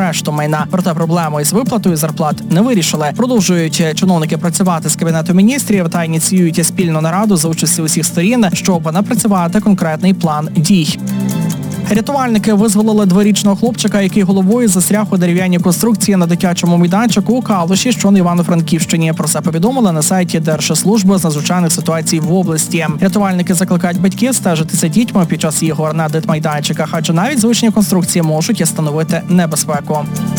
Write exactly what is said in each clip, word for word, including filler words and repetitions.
решту майна. Проте проблему із виплатою зарплат не вирішили. Продовжують чиновники працювати з Кабінету міністрів та ініціюють спільну нараду за участі усіх сторін, щоб напрацювати конкретний план дій. Рятувальники визволили дворічного хлопчика, який головою застряг у дерев'яній конструкції на дитячому майданчику у Калуші, що на Івано-Франківщині. Про це повідомили на сайті Держслужби з надзвичайних ситуацій в області. Рятувальники закликають батьків стежити за дітьми під час ігор на дитмайданчиках, адже навіть звичні конструкції можуть становити небезпеку.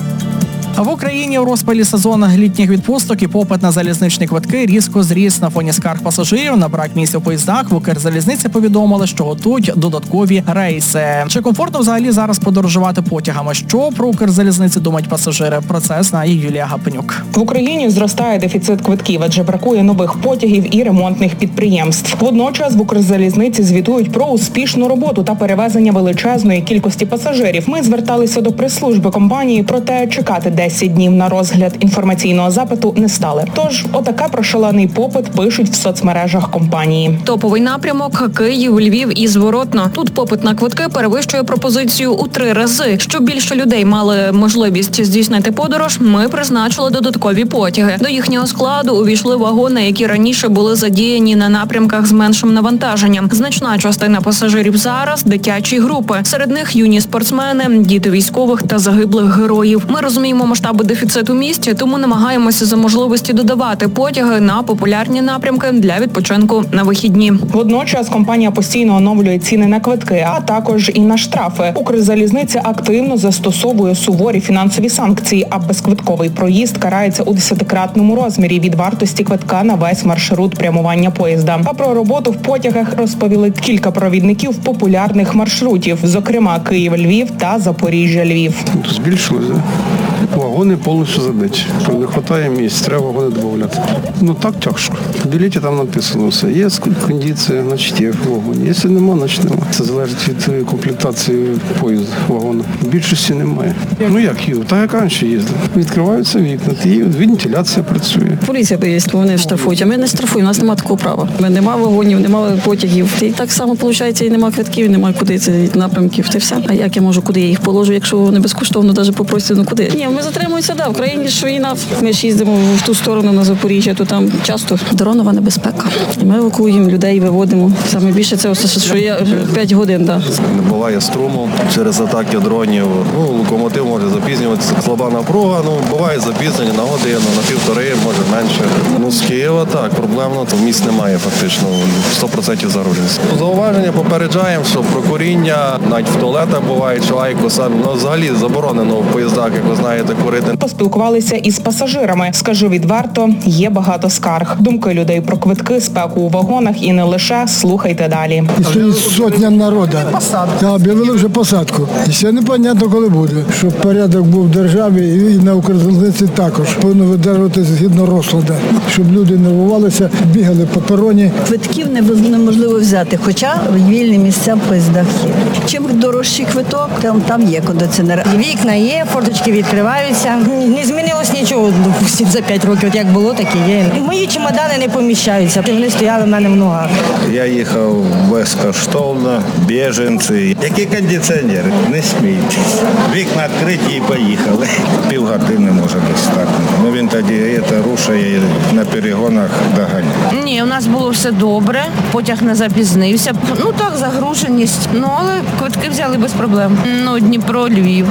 В Україні у розпалі сезону літніх відпусток і попит на залізничні квитки різко зріс. На фоні скарг пасажирів на брак місць у поїздах в Укрзалізниці повідомили, що готують додаткові рейси. Чи комфортно взагалі зараз подорожувати потягами? Що про Укрзалізниці думають пасажири? Про це знає Юлія Гапенюк. В Україні зростає дефіцит квитків, адже бракує нових потягів і ремонтних підприємств. Водночас в Укрзалізниці звітують про успішну роботу та перевезення величезної кількості пасажирів. Ми зверталися до прес-служби компанії, проте чекати десять днів на розгляд інформаційного запиту не стали. Тож, отака про шалений попит пишуть в соцмережах компанії. Топовий напрямок – Київ, Львів і зворотно. Тут попит на квитки перевищує пропозицію у три рази. Щоб більше людей мали можливість здійснити подорож, ми призначили додаткові потяги. До їхнього складу увійшли вагони, які раніше були задіяні на напрямках з меншим навантаженням. Значна частина пасажирів зараз – дитячі групи. Серед них юні спортсмени, діти військових та загиблих героїв. Ми розуміємо масштаби дефіциту місць, тому намагаємося за можливості додавати потяги на популярні напрямки для відпочинку на вихідні. Водночас компанія постійно оновлює ціни на квитки, а також і на штрафи. Укрзалізниця активно застосовує суворі фінансові санкції, а безквитковий проїзд карається у десятикратному розмірі від вартості квитка на весь маршрут прямування поїзда. А про роботу в потягах розповіли кілька провідників популярних маршрутів, зокрема Київ-Львів та Запоріжжя-Львів. Збільшилося. Вагони повністю забиті. Не вистачає місць, треба вагони додати. Ну так тяжко. В білеті там написано все. Є кондиція, значить є вагон. Якщо нема, значить нема. Це залежить від комплектації поїзду, вагону. В більшості немає. Ну як їздив? Так як раніше їздив. Відкриваються вікна, і вентиляція працює. Поліція є, вони штрафують, а ми не штрафуємо, у нас немає такого права. Ми нема вагонів, немає потягів. І так само, виходить, і немає квитків, і немає куди це напрямків. Це все. А як я можу, куди я їх положу, якщо вони безкоштовно навіть попросять, ну куди? Ні, ми затримуємося, да, в країні ж війна. Ми ж їздимо в ту сторону на Запоріжжя, то там часто дронова небезпека. І ми евакуюємо людей, виводимо. Саме більше це, що є п'ять годин, да. Не буває струму через атаки дронів. Ну, локомотив може запізнюватися, слаба напруга, ну, буває запізнення на годину, на півтори, може менше. Ну, з Києва так, проблемно, то місць немає фактично, сто відсотків загруженість. Зауваження попереджаємо, що про куріння, навіть в туалетах буває, що айкоса, ну, взагалі заборонено в поїздах, як ви знаєте, курити. Поспілкувалися із пасажирами. Скажу відверто, є багато скарг. Думки людей про квитки, спеку у вагонах і не лише. Слухайте далі. І стоїть сотня народу. Та об'явили вже посадку. І ще непонятно, коли буде. Щоб порядок був в державі і на Укрзалізниці також. Повинно видержуватися згідно розкладу. Щоб люди нервувалися, бігали по пероні. Квитків неможливо взяти, хоча вільні місця в поїздах є. Чим дорожчий квиток, там, там є кондиціонер. Вікна є, форточки відкриваються. Не змінилось нічого, допустим, за п'ять років. От як було, так і є. Мої чемодани не поміщаються. Вони стояли в мене в ногах. Я їхав безкоштовно, біженці. Які кондиціонери? Не смійтесь. Вікна відкриті і поїхали. Півгодини може достатньо. Ну він тоді це рушає на перегонах доганяє. Ні, у нас було все добре, потяг не запізнився. Ну так, загруженість. Ну, але квитки взяли без проблем. Ну, Дніпро, Львів.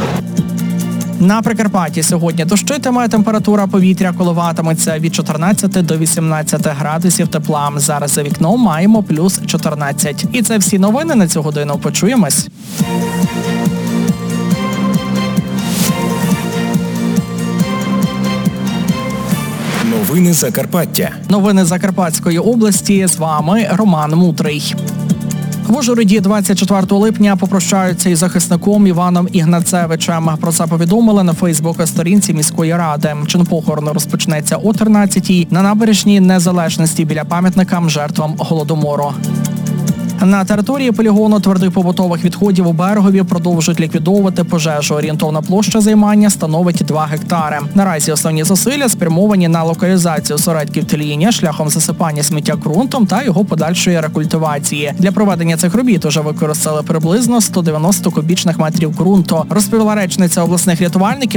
На Прикарпатті сьогодні дощитиме, температура повітря коливатиметься від чотирнадцяти до вісімнадцяти градусів тепла. Зараз за вікном маємо плюс чотирнадцять. І це всі новини на цю годину. Почуємось. Новини Закарпаття. Новини Закарпатської області. З вами Роман Мутрий. В Ужгороді двадцять четвертого липня попрощаються із захисником Іваном Ігнацевичем. Про це повідомили на Фейсбук-сторінці міської ради. Чин похорону розпочнеться о тринадцятій на набережній Незалежності біля пам'ятника жертвам Голодомору. На території полігону твердих побутових відходів у Берегові продовжують ліквідовувати пожежу. Орієнтовна площа займання становить два гектари. Наразі основні зусилля спрямовані на локалізацію осередків тління шляхом засипання сміття ґрунтом та його подальшої рекультивації. Для проведення цих робіт уже використали приблизно сто дев'яносто кубічних метрів ґрунту, розповіла речниця обласних рятувальників